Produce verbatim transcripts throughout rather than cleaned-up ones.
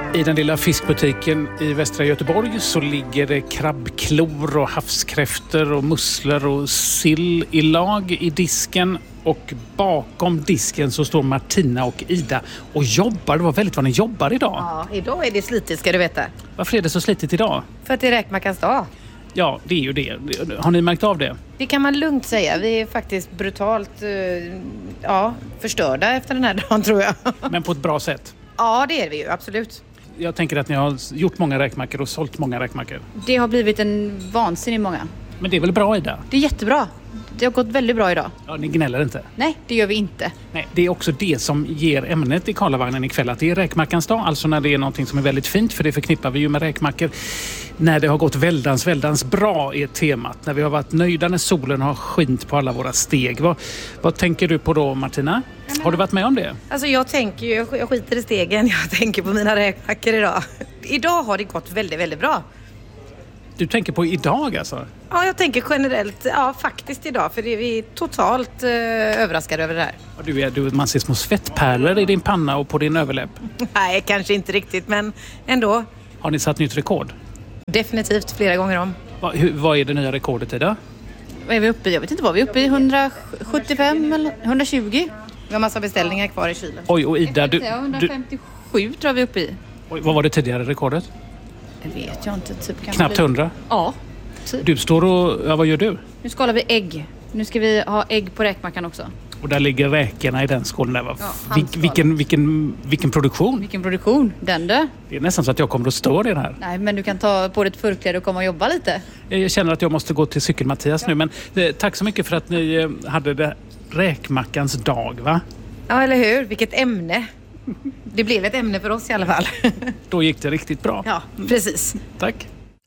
I den lilla fiskbutiken i västra Göteborg så ligger det krabbklor och havskräftor och musslor och sill i lag i disken. Och bakom disken så står Martina och Ida och jobbar. Det var väldigt vad ni jobbar idag. Ja, idag är det slitigt ska du veta. Varför är det så slitigt idag? För att det är räkmackans dag. Ja, det är ju det. Har ni märkt av det? Det kan man lugnt säga. Vi är faktiskt brutalt uh, ja, förstörda efter den här dagen tror jag. Men på ett bra sätt? Ja, det är vi ju. Absolut. Jag tänker att ni har gjort många räkmackor och sålt många räkmackor. Det har blivit en vansinnig många. Men det är väl bra, Ida? Det är jättebra. Det har gått väldigt bra idag. Ja, ni gnäller inte? Nej, det gör vi inte. Nej, det är också det som ger ämnet i Karlavagnen ikväll. Att det är räkmackans dag, alltså när det är någonting som är väldigt fint. För det förknippar vi ju med räkmackor. När det har gått väldans, väldans bra är temat. När vi har varit nöjda när solen har skint på alla våra steg. Vad, vad tänker du på då, Martina? Har du varit med om det? Alltså jag tänker ju, jag skiter i stegen. Jag tänker på mina räkmackor idag. Idag har det gått väldigt, väldigt bra. Du tänker på idag alltså? Ja, jag tänker generellt, ja faktiskt idag. För det är vi totalt eh, överraskade över det här. Ja, du är, du, man ser små svettpärlor i din panna och på din överläpp. Nej, kanske inte riktigt, men ändå. Har ni satt nytt rekord? Definitivt, flera gånger om. Va, hur, vad är det nya rekordet idag? Vad är vi uppe i? Jag vet inte vad vi är uppe i. hundrasjuttiofem eller hundratjugo? Vi har massa beställningar kvar i kylen. Oj, och Ida, du... hundrafemtiosju tror jag vi är uppe i. Oj, vad var det tidigare rekordet? Det vet jag inte. Typ knappt hundra? Ja. Typ. Du står och... Ja, vad gör du? Nu skalar vi ägg. Nu ska vi ha ägg på räkmackan också. Och där ligger räkorna i den skålen där, va? Ja, Vil, vilken, vilken, vilken produktion? Vilken produktion? Den du? Det är nästan så att jag kommer att stå i den här. Nej, men du kan ta på ditt förkläde och komma och jobba lite. Jag känner att jag måste gå till Cykel-Mattias ja. nu. Men eh, tack så mycket för att ni eh, hade det räkmackans dag, va? Ja, eller hur? Vilket ämne. Det blev ett ämne för oss i alla fall. Då gick det riktigt bra. Ja, precis. Tack.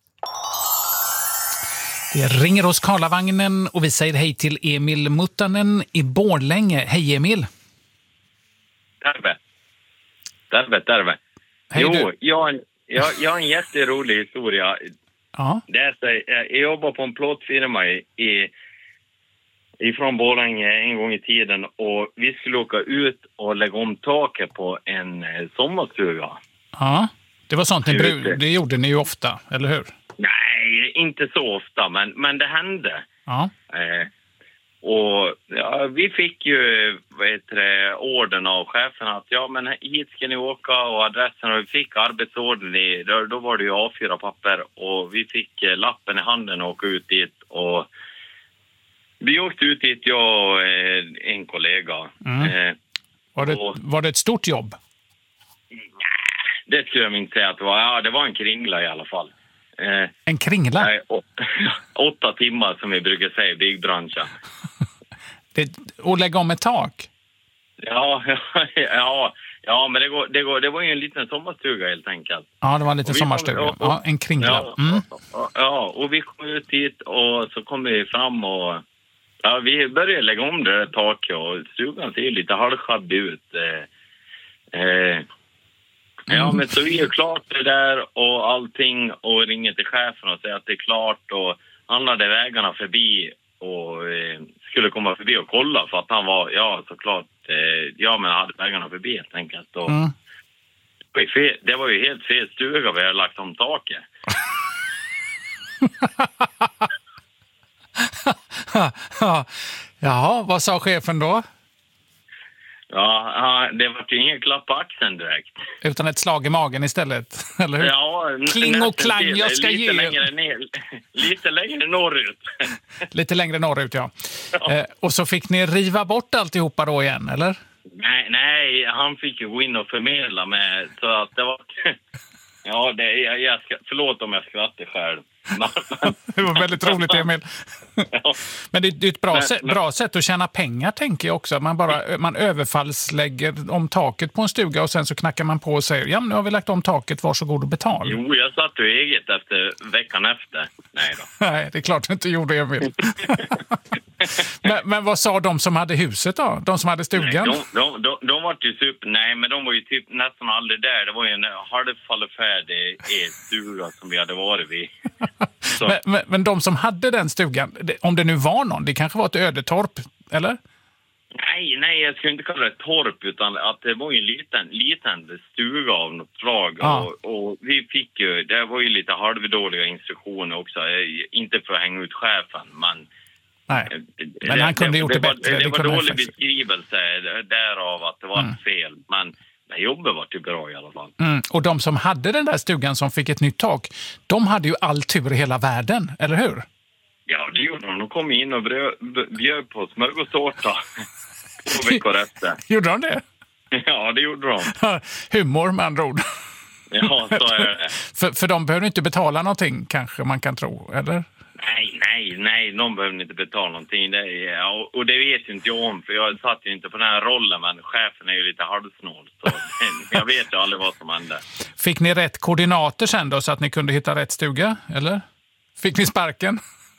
Det ringer hos Karlavagnen och vi säger hej till Emil Muttanen i Borlänge. Hej Emil. Terve. Terve, terve. Hej jo, du. Jag, jag, jag har en jätterolig historia. Ja. Det är så, jag jobbar på en plåtfirma i, i, ifrån Borlänge en gång i tiden. Och vi skulle åka ut och lägga om taket på en sommarstuga. Ja, det var sånt ni bru- det gjorde ni ju ofta, eller hur? Nej, inte så ofta, men, men det hände. Ja. Eh, och ja, vi fick ju vad heter det, orden av chefen att ja, men hit ska ni åka och adressen, och vi fick arbetsorden i, då, då var det ju A fyra papper och vi fick eh, lappen i handen och åka ut dit och vi åkte ut dit, jag och eh, en kollega. Mm. Eh, var, det, och, var det ett stort jobb? Nej, det skulle jag inte säga att det var. Ja, det var en kringla i alla fall. Eh, en kringla? Nej, å, åtta timmar som vi brukar säga i byggbranschen. Det, och lägga om ett tak? Ja, ja, ja men det, går, det, går, det var ju en liten sommarstuga helt enkelt. Ja, det var en liten sommarstuga. Kom, och, ja, en kringla. Ja, mm. och, ja, och vi kom ut hit och så kom vi fram och ja, vi började lägga om det där taket och stugan ser lite halvschabbig ut. Eh, eh, Ja, men så är det klart det där och allting och ringer till chefen och säger att det är klart och han hade vägarna förbi och eh, skulle komma förbi och kolla för att han var, ja såklart, eh, ja men hade vägarna förbi helt enkelt. Och, mm. det var ju helt fel stuga vi hade lagt om taket. Jaha, vad sa chefen då? Ja, det var ju ingen klapp på axeln direkt. Utan ett slag i magen istället, eller hur? Ja, kling och klang, jag ska lite ge... Längre ner, lite längre norrut. Lite längre norrut, ja. ja. Eh, och så fick ni riva bort alltihopa då igen, eller? Nej, nej, han fick ju gå in och förmedla med, så att det var... Ja, det, jag, jag ska, förlåt om jag skrattar själv. Det var väldigt roligt, Emil. Ja. Men det, det är ett bra, men, sätt, bra sätt att tjäna pengar, tänker jag också. Man, bara, man överfallslägger om taket på en stuga och sen så knackar man på och säger ja, nu har vi lagt om taket, varsågod och betal. Jo, jag satt ju eget efter veckan efter. Nej då. Nej, det är klart du inte gjorde, Emil. men, men vad sa de som hade huset då? De som hade stugan? Nej, de, de, de, de var ju typ, nej men de var ju typ nästan aldrig där. Det var ju en halvfallfärdig stuga som vi hade varit vid. men, men, men de som hade den stugan, om det nu var någon, det kanske var ett ödetorp, eller? Nej, nej, jag skulle inte kalla det torp, utan att det var ju en liten, liten stuga av något slag. Ja. Och, och vi fick ju, det var ju lite halvdåliga instruktioner också. Inte för att hänga ut chefen, men... Nej, men han kunde det, gjort det, det bättre. Var, det, det var kunde dålig faktiskt... beskrivelse därav att det var Mm. fel. Men det jobbet var typ bra i alla fall. Mm. Och de som hade den där stugan som fick ett nytt tak, de hade ju all tur i hela världen, eller hur? Ja, det gjorde de. De kom in och bröd, bjöd på smörgåstårta två veckor efter. Gjorde de det? Ja, det gjorde de. Humor med andra ord. Ja, så är det. för, för de behöver inte betala någonting, kanske man kan tro, eller? Nej, nej, nej. De behöver inte betala någonting. Det är, ja, och det vet ju inte jag om, för jag satt ju inte på den här rollen, men chefen är ju lite halvsnål. Så jag vet ju aldrig vad som hände. Fick ni rätt koordinater sen då, så att ni kunde hitta rätt stuga, eller? Fick ni sparken?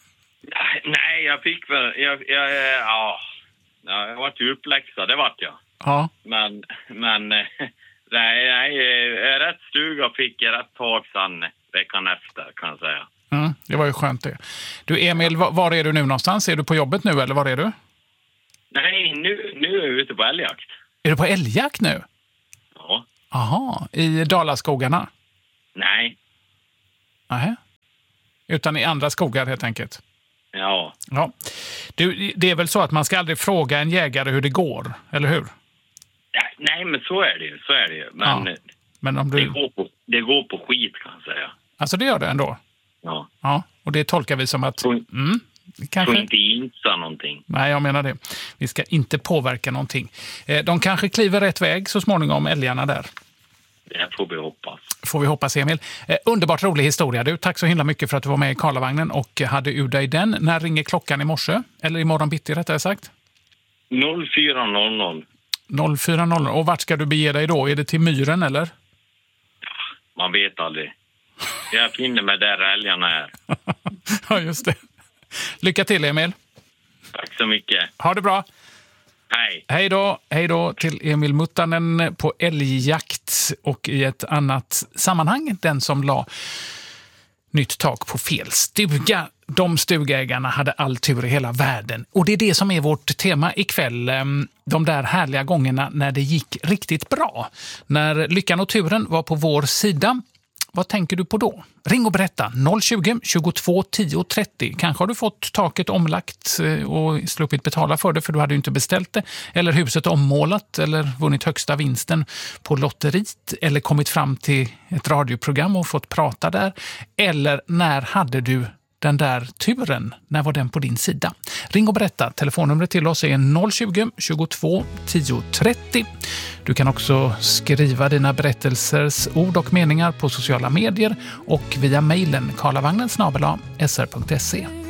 Nej, jag fick väl... Jag, jag, ja, jag var ju uppläxad, det vart jag. Ja. Men, men nej, nej, rätt stuga fick jag rätt tag sedan veckan efter, kan jag säga. Mm, det var ju skönt det. Du Emil, var, var är du nu någonstans? Är du på jobbet nu, eller var är du? Nej, nu, nu är jag ute på älgjakt. Är du på älgjakt nu? Ja. Aha, i Dalaskogarna? Nej. Nähä. Utan i andra skogar helt enkelt? Ja. Ja. Du, det är väl så att man ska aldrig fråga en jägare hur det går, eller hur? Nej, nej, men så är det ju. Så är det ju. Men, Ja. Men om det, du... går på, det går på skit, kan jag säga. Alltså det gör det ändå? Ja. Ja, och det tolkar vi som att... Så, Mm, kanske... så inte insa någonting. Nej, jag menar det. Vi ska inte påverka någonting. Eh, De kanske kliver rätt väg så småningom, älgarna där. Det får vi hoppas. Får vi hoppas, Emil. Eh, underbart rolig historia du. Tack så himla mycket för att du var med i Karlavagnen och hade ur dig den. När ringer klockan i morse? Eller i morgon bitti rättare sagt? noll fyra noll noll. noll fyra noll noll. Och vart ska du bege dig då? Är det till Myren eller? Man vet aldrig. Jag finner mig där älgarna är. Ja, just det. Lycka till, Emil. Tack så mycket. Ha det bra. Hej. Hej då, hej då till Emil Muttanen på älgjakt och i ett annat sammanhang, den som la nytt tak på fel stuga. De stugägarna hade all tur i hela världen. Och det är det som är vårt tema ikväll. De där härliga gångerna när det gick riktigt bra. När lyckan och turen var på vår sida. Vad tänker du på då? Ring och berätta. noll tjugo, tjugotvå, tio, trettio. Kanske har du fått taket omlagt och sluppit betala för det, för du hade ju inte beställt det. Eller huset ommålat, eller vunnit högsta vinsten på lotteriet. Eller kommit fram till ett radioprogram och fått prata där. Eller när hade du den där turen? När var den på din sida? Ring och berätta. Telefonnumret till oss är noll tjugo, tjugotvå, tio, trettio. Du kan också skriva dina berättelsers ord och meningar på sociala medier och via mejlen karlavagnen snabel-a s r punkt se.